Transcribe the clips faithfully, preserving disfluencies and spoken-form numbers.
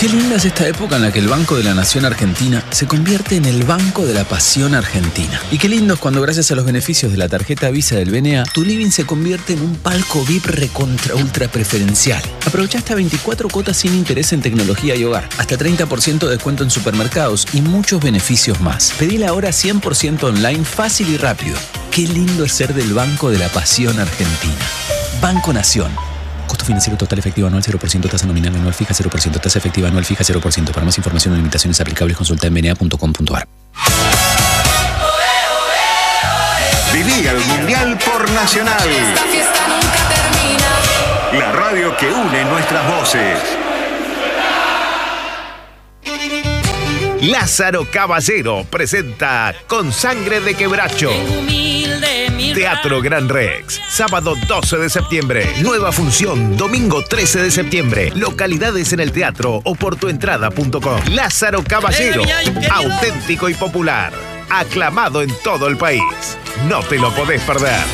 Qué linda es esta época en la que el Banco de la Nación Argentina se convierte en el Banco de la Pasión Argentina. Y qué lindo es cuando gracias a los beneficios de la tarjeta Visa del B N A, tu living se convierte en un palco V I P recontra ultra preferencial. Aprovecha hasta veinticuatro cuotas sin interés en tecnología y hogar, hasta treinta por ciento de descuento en supermercados y muchos beneficios más. Pedila ahora cien por ciento online, fácil y rápido. Qué lindo es ser del Banco de la Pasión Argentina. Banco Nación. Costo financiero total efectivo anual cero por ciento, tasa nominal anual fija cero por ciento, tasa efectiva anual fija cero por ciento. Para más información o limitaciones aplicables consulta en b n a punto com punto a r. Viví el Mundial por Nacional. Esta fiesta nunca termina. La radio que une nuestras voces. Lázaro Caballero presenta Con Sangre de Quebracho. Teatro Gran Rex, sábado doce de septiembre. Nueva función, domingo trece de septiembre. Localidades en el teatro o por tu entrada punto com. Lázaro Caballero, auténtico y popular. Aclamado en todo el país. No te lo podés perder.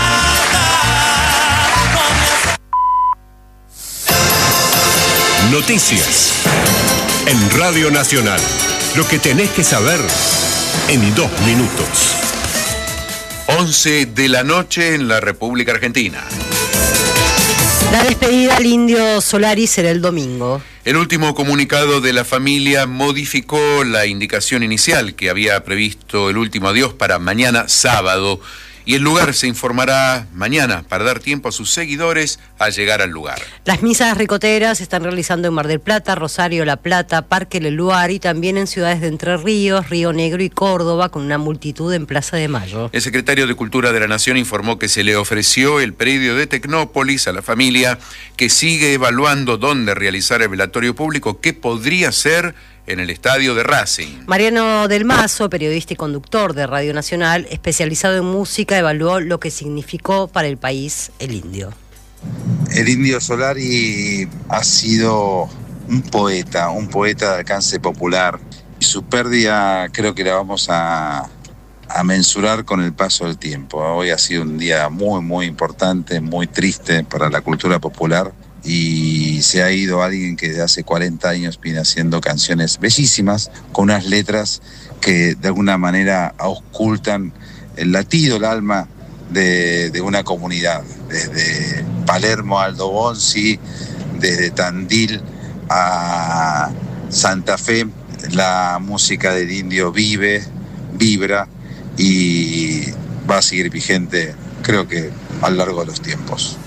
Noticias en Radio Nacional. Lo que tenés que saber en dos minutos. once de la noche en la República Argentina. La despedida al Indio Solari será el domingo. El último comunicado de la familia modificó la indicación inicial que había previsto el último adiós para mañana sábado. Y el lugar se informará mañana para dar tiempo a sus seguidores a llegar al lugar. Las misas ricoteras se están realizando en Mar del Plata, Rosario, La Plata, Parque Leluar y también en ciudades de Entre Ríos, Río Negro y Córdoba, con una multitud en Plaza de Mayo. El secretario de Cultura de la Nación informó que se le ofreció el predio de Tecnópolis a la familia, que sigue evaluando dónde realizar el velatorio público, que podría ser en el estadio de Racing. Mariano Del Mazo, periodista y conductor de Radio Nacional, especializado en música, evaluó lo que significó para el país el indio. El Indio Solari ha sido un poeta, un poeta de alcance popular. Y su pérdida creo que la vamos a, a mensurar con el paso del tiempo. Hoy ha sido un día muy, muy importante, muy triste para la cultura popular. Y se ha ido alguien que desde hace cuarenta años viene haciendo canciones bellísimas, con unas letras que de alguna manera auscultan el latido, el alma de, de una comunidad. Desde Palermo a Aldo Bonzi, desde Tandil a Santa Fe, la música del indio vive, vibra y va a seguir vigente, creo que a lo largo de los tiempos.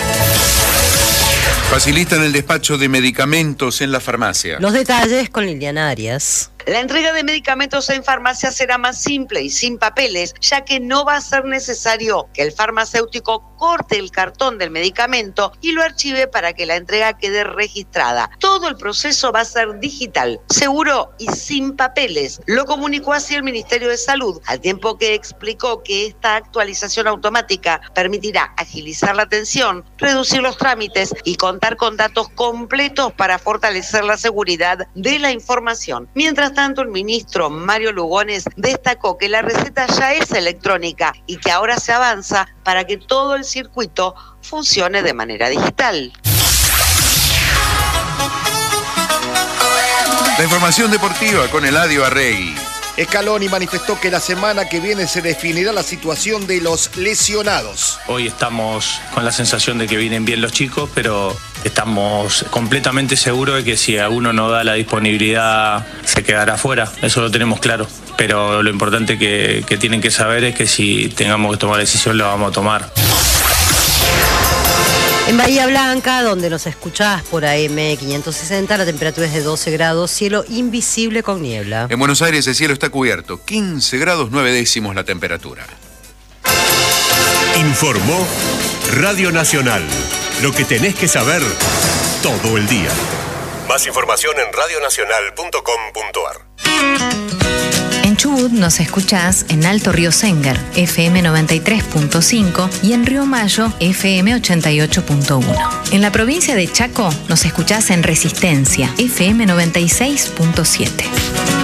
Facilitan el despacho de medicamentos en la farmacia. Los detalles con Liliana Arias. La entrega de medicamentos en farmacia será más simple y sin papeles, ya que no va a ser necesario que el farmacéutico corte el cartón del medicamento y lo archive para que la entrega quede registrada. Todo el proceso va a ser digital, seguro y sin papeles. Lo comunicó así el Ministerio de Salud, al tiempo que explicó que esta actualización automática permitirá agilizar la atención, reducir los trámites y contar con datos completos para fortalecer la seguridad de la información. Mientras tanto, el ministro Mario Lugones destacó que la receta ya es electrónica y que ahora se avanza para que todo el circuito funcione de manera digital. La información deportiva con Eladio Arregui. Scaloni manifestó que la semana que viene se definirá la situación de los lesionados. Hoy estamos con la sensación de que vienen bien los chicos, pero estamos completamente seguros de que si a uno no da la disponibilidad se quedará fuera. Eso lo tenemos claro. Pero lo importante que, que tienen que saber es que si tengamos que tomar decisión, la vamos a tomar. En Bahía Blanca, donde nos escuchás por A M quinientos sesenta, la temperatura es de doce grados, cielo invisible con niebla. En Buenos Aires el cielo está cubierto, quince grados nueve décimos la temperatura. Informó Radio Nacional. Lo que tenés que saber todo el día. Más información en radio nacional punto com punto a r. En Chubut nos escuchás en Alto Río Sengar, F M noventa y tres punto cinco y en Río Mayo, F M ochenta y ocho punto uno. En la provincia de Chaco nos escuchás en Resistencia, F M noventa y seis punto siete.